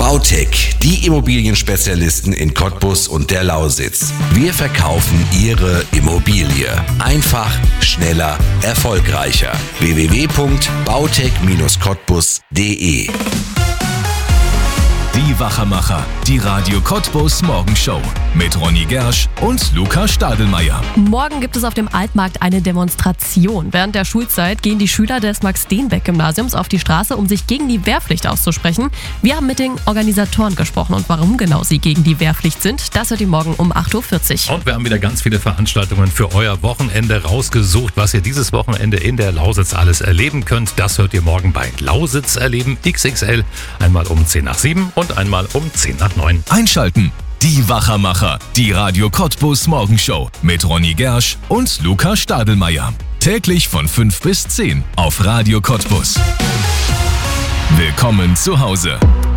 Bautec, die Immobilienspezialisten in Cottbus und der Lausitz. Wir verkaufen Ihre Immobilie. Einfach, schneller, erfolgreicher. www.bautec-cottbus.de. Die Wachermacher, die Radio Cottbus Morgenshow mit Ronny Gersch und Luca Stadelmeier. Morgen gibt es auf dem Altmarkt eine Demonstration. Während der Schulzeit gehen die Schüler des Max-Steenbeck-Gymnasiums auf die Straße, um sich gegen die Wehrpflicht auszusprechen. Wir haben mit den Organisatoren gesprochen und warum genau sie gegen die Wehrpflicht sind, das hört ihr morgen um 8.40 Uhr. Und wir haben wieder ganz viele Veranstaltungen für euer Wochenende rausgesucht, was ihr dieses Wochenende in der Lausitz alles erleben könnt. Das hört ihr morgen bei Lausitz erleben XXL, einmal um 7:10 und einmal um 8:50. Einschalten. Die Wachermacher, die Radio Cottbus Morgenshow mit Ronny Gersch und Luca Stadelmeier. Täglich von 5 bis 10 auf Radio Cottbus. Willkommen zu Hause.